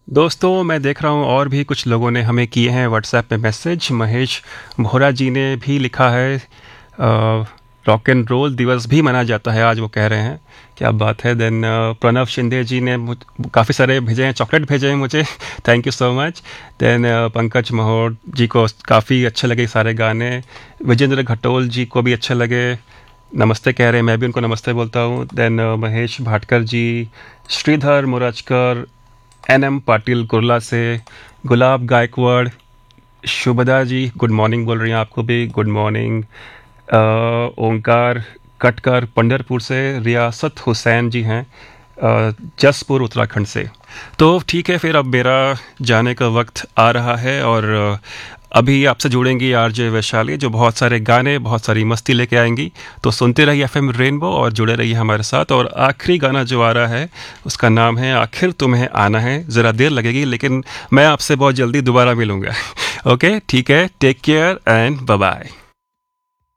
दोस्तों मैं देख रहा हूँ और भी कुछ लोगों ने हमें किए हैं व्हाट्सएप पे मैसेज। महेश भोरा जी ने भी लिखा है रॉक एंड रोल दिवस भी मनाया जाता है आज, वो कह रहे हैं। क्या बात है। देन प्रणव शिंदे जी ने काफ़ी सारे भेजे हैं, चॉकलेट भेजे हैं मुझे। Thank you so much. Then Pankaj महोर जी को काफ़ी अच्छे लगे सारे गाने। विजेंद्र घटोल जी को भी अच्छे लगे, नमस्ते कह रहे हैं, मैं भी उनको नमस्ते बोलता हूँ। देन महेश भाटकर जी, श्रीधर मुराजकर, एनएम पाटिल कुर्ला से, गुलाब गायकवाड़, शुभदा जी गुड मॉर्निंग बोल रही हैं, आपको भी गुड मॉर्निंग। ओंकार कटकर पंडरपुर से, रियासत हुसैन जी हैं जसपुर उत्तराखंड से। तो ठीक है, फिर अब मेरा जाने का वक्त आ रहा है और अभी आपसे जुड़ेंगी आरजे वैशाली, जो बहुत सारे गाने, बहुत सारी मस्ती लेके आएंगी। तो सुनते रहिए एफएम रेनबो और जुड़े रहिए हमारे साथ। और आखिरी गाना जो आ रहा है उसका नाम है आखिर तुम्हें आना है। ज़रा देर लगेगी लेकिन मैं आपसे बहुत जल्दी दोबारा मिलूँगा। ओके ठीक है, take care and bye bye.